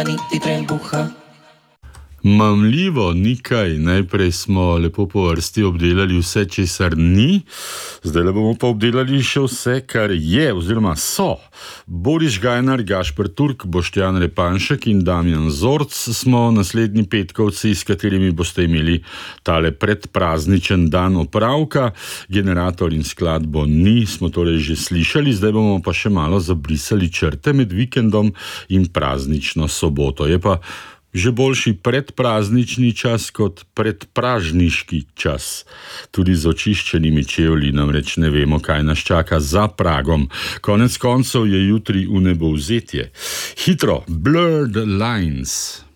da niti trebuha. Mamljivo nikaj, najprej smo lepo po vrsti obdelali vse, česar ni, zdaj bomo pa obdelali še vse, kar je oziroma so. Boris Gajnar, Gašper Turk, Boštjan Repanšek in Damjan Zorc smo naslednji petkovci, s katerimi boste imeli tale predprazničen dan opravka. Generator in skladbo ni, smo torej že slišali, zdaj bomo pa še malo zabrisali črte med vikendom in praznično soboto. Je pa že boljši predpraznični čas kot predpražniški čas. Tudi z očiščenimi čevlji namreč ne vemo, kaj nas čaka za pragom. Konec koncev je jutri vnebovzetje. Hitro, Blurred Lines.